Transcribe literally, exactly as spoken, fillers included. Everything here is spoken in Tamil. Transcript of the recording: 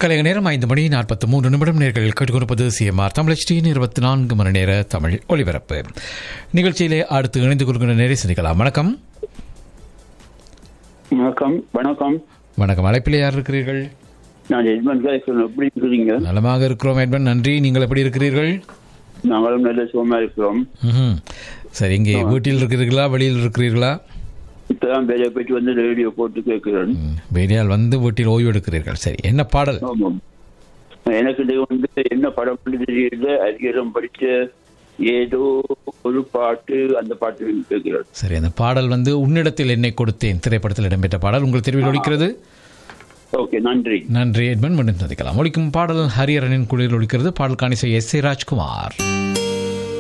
கலைய நேரம் ஐந்து மணி நாற்பத்தி மூன்று நிமிடம் நேர்கள் கேட்டுக்கொண்டிருப்பது சிஎம்ஆர் தமிழ் இருபத்தி நான்கு மணி நேர தமிழ் ஒலிபரப்பு நிகழ்ச்சியிலே அடுத்து இணைந்து கொள்கின்ற நேரை சந்திக்கலாம். வணக்கம். வணக்கம். வணக்கம். வணக்கம். அழைப்பிலே யார் இருக்கிறீர்கள்? நான் எட்மன் கேட்கிறேன். எப்படி இருக்கிறீங்க? நலமாக இருக்கிறோம் எட்மன், நன்றி. நீங்கள் எப்படி இருக்கிறீர்கள்? நாங்களும் நல்ல சுகமா இருக்கிறோம். சரி, இங்கே வீட்டில் இருக்கிறீர்களா வெளியில் இருக்கிறீர்களா? இப்பதான் வேலையை போயிட்டு வந்து ரேடியோ போட்டு கேட்கிறேன். வேலையால் வந்து வீட்டில் ஓய்வு எடுக்கிறீர்கள். சரி, என்ன பாடல்? எனக்கு இது வந்து என்ன படம் தெரியல. அதிகாரம் படிச்ச ஏதோ ஒரு பாட்டு, அந்த பாட்டு கேட்கிறேன். சரி, அந்த பாடல் வந்து உன்னிடத்தில் என்னை கொடுத்தேன் திரைப்படத்தில் இடம்பெற்ற பாடல். உங்கள் தெருவில் ஒலிக்கிறது. ஓகே, நன்றி. நன்றி எட்மன். மீண்டும் சந்திக்கலாம். ஒலிக்கும் பாடல் ஹரிஹரனின் குளிரில் ஒலிக்கிறது. பாடல் காணிசை எஸ் ஏ ராஜ்குமார்.